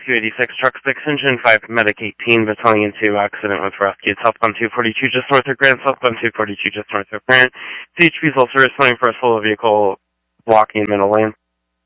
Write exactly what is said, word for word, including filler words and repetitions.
two eighty-six, truck six, engine five, medic eighteen, battalion two, accident with rescue, southbound two forty-two, just north of Grand, southbound two forty-two, just north of Grant. C H P is also responding for a solo vehicle blocking middle lane.